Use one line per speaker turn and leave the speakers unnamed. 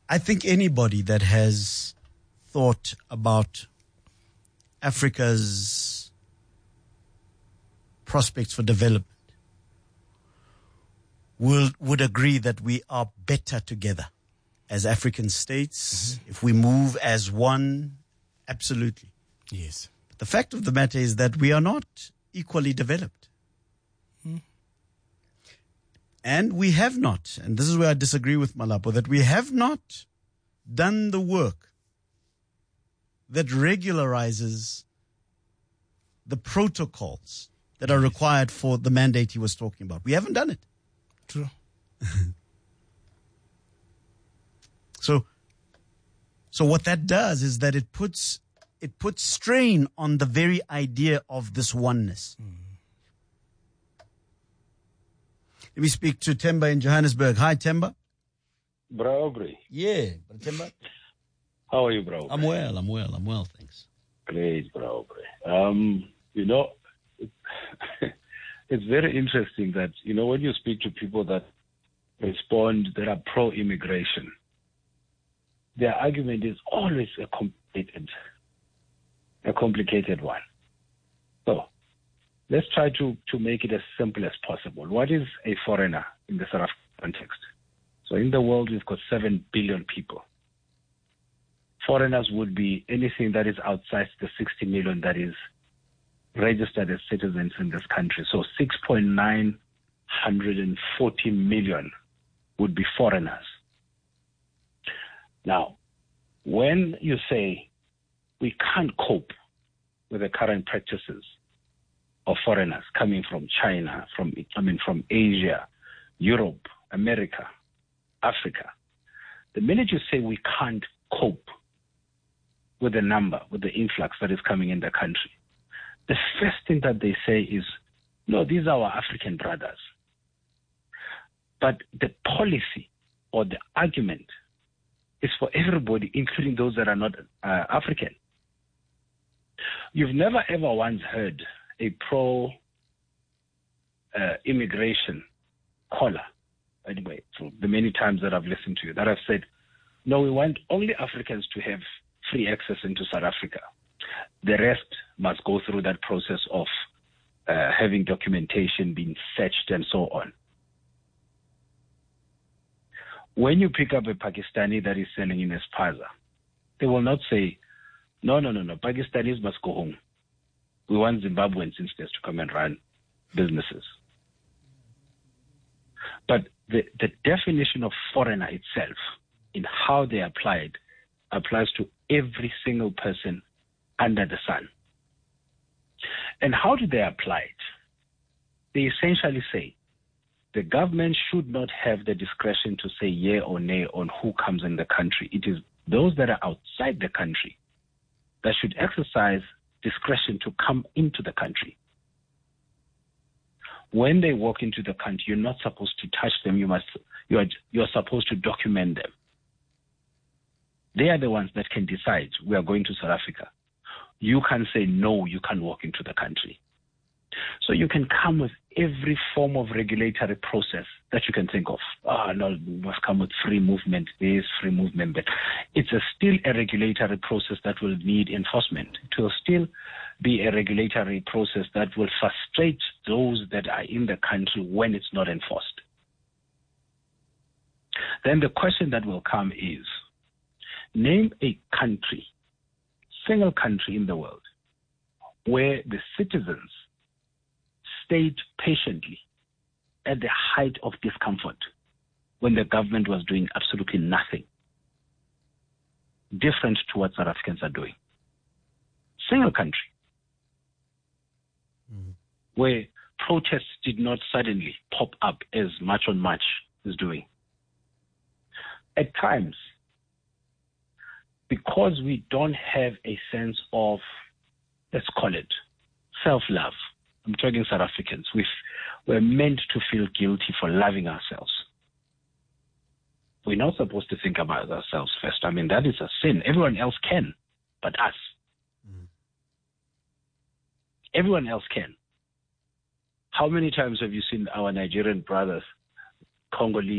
I think anybody that has thought about Africa's prospects for development would agree that we are better together as African states. Mm-hmm. If we move as one, absolutely.
Yes.
But the fact of the matter is that we are not equally developed. And we have not, and this is where I disagree with Malapo, that we have not done the work that regularizes the protocols that are required for the mandate he was talking about. We haven't done it.
True.
So what that does is that it puts strain on the very idea of this oneness. Let me speak to Temba in Johannesburg. Hi, Temba.
Bro Aubrey.
Yeah, Temba.
How are you, bro?
I'm well, thanks.
Great, bro Aubrey. It's very interesting that, when you speak to people that respond, that are pro-immigration, their argument is always a complicated one. So let's try to make it as simple as possible. What is a foreigner in the South African context? So in the world, we've got 7 billion people. Foreigners would be anything that is outside the 60 million that is registered as citizens in this country. So 6.940 million would be foreigners. Now, when you say we can't cope with the current practices of foreigners coming from China, from Asia, Europe, America, Africa, the minute you say we can't cope with the number, with the influx that is coming in the country, the first thing that they say is, no, these are our African brothers. But the policy or the argument is for everybody, including those that are not African. You've never ever once heard a pro-immigration caller, anyway, for the many times that I've listened to you, that have said, no, we want only Africans to have free access into South Africa. The rest must go through that process of having documentation being fetched and so on. When you pick up a Pakistani that is selling in Espaza, they will not say, no, Pakistanis must go home. We want Zimbabweans instead to come and run businesses. But the definition of foreigner itself, in how they apply it, applies to every single person under the sun. And how do they apply it? They essentially say the government should not have the discretion to say yea or nay on who comes in the country. It is those that are outside the country that should exercise discretion to come into the country. When they walk into the country, you're not supposed to touch them. You're supposed to document them. They are the ones that can decide, we are going to South Africa. You can say, no, you can't walk into the country. So you can come with every form of regulatory process that you can think of. No, we must come with free movement, this, free movement, that. It's still a regulatory process that will need enforcement. It will still be a regulatory process that will frustrate those that are in the country when it's not enforced. Then the question that will come is, name a country, single country in the world, where the citizens stayed patiently at the height of discomfort when the government was doing absolutely nothing different to what South Africans are doing. Single country where protests did not suddenly pop up as March on March is doing. At times, because we don't have a sense of, let's call it, self-love. I'm talking South Africans. We're meant to feel guilty for loving ourselves. We're not supposed to think about ourselves first. I mean, that is a sin. Everyone else can, but us. Everyone else can. How many times have you seen our Nigerian brothers, Congolese,